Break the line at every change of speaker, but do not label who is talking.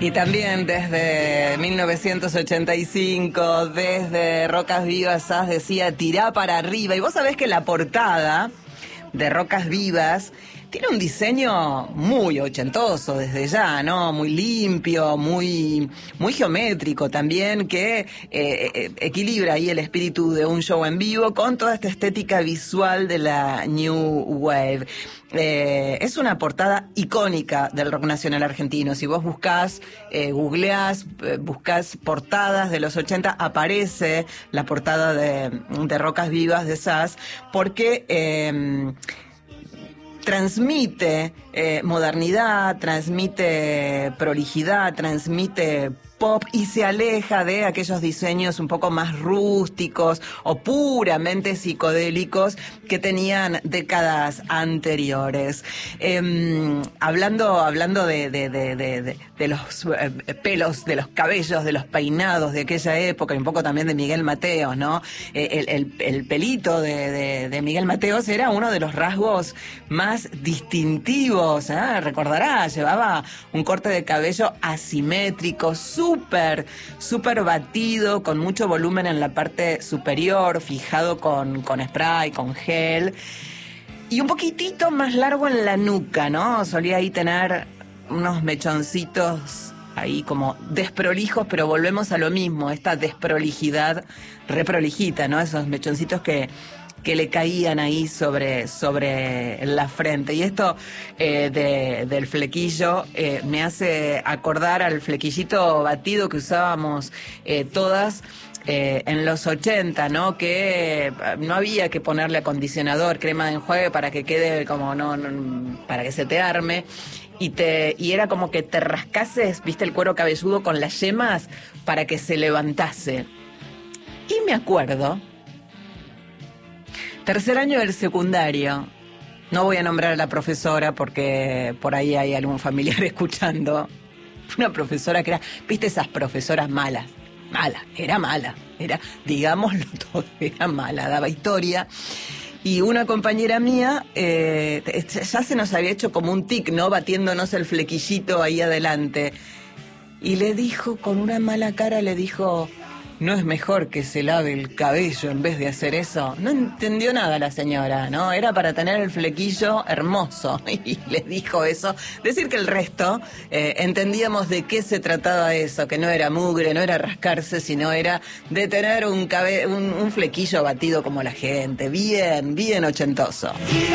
Y también desde 1985, desde Rocas Vivas, Sass decía tirá para arriba. Y vos sabés que la portada de Rocas Vivas tiene un diseño muy ochentoso desde ya, ¿no? Muy limpio, muy geométrico también, que equilibra ahí el espíritu de un show en vivo con toda esta estética visual de la New Wave. Es una portada icónica del rock nacional argentino. Si vos buscás, googleás, buscás portadas de los 80, aparece la portada de Rocas Vivas de Sass, porque transmite modernidad, transmite prolijidad, transmite pop y se aleja de aquellos diseños un poco más rústicos o puramente psicodélicos que tenían décadas anteriores. Hablando de los pelos, de los cabellos, de los peinados de aquella época y un poco también de Miguel Mateos, ¿no? El pelito de Miguel Mateos era uno de los rasgos más distintivos, ¿eh? Recordarás, llevaba un corte de cabello asimétrico, súper batido, con mucho volumen en la parte superior, fijado con spray, con gel, y un poquitito más largo en la nuca, ¿no? Solía ahí tener unos mechoncitos ahí como desprolijos, pero volvemos a lo mismo, esta desprolijidad reprolijita, ¿no? Esos mechoncitos que le caían ahí sobre la frente. Y esto del flequillo me hace acordar al flequillito batido que usábamos todas en los 80, ¿no? Que no había que ponerle acondicionador, crema de enjuague para que quede como para que se te arme. Y era como que te rascases, viste, el cuero cabelludo con las yemas para que se levantase. Y me acuerdo, tercer año del secundario, no voy a nombrar a la profesora porque por ahí hay algún familiar escuchando, una profesora que era, viste, esas profesoras malas, digámoslo todo, era mala, daba historia. Y una compañera mía, ya se nos había hecho como un tic, ¿no? Batiéndonos el flequillito ahí adelante. Y le dijo, con una mala cara, le dijo, ¿no es mejor que se lave el cabello en vez de hacer eso? No entendió nada la señora, ¿no? Era para tener el flequillo hermoso. Y le dijo eso. Decir que el resto entendíamos de qué se trataba eso, que no era mugre, no era rascarse, sino era de tener un flequillo batido como la gente. Bien ochentoso.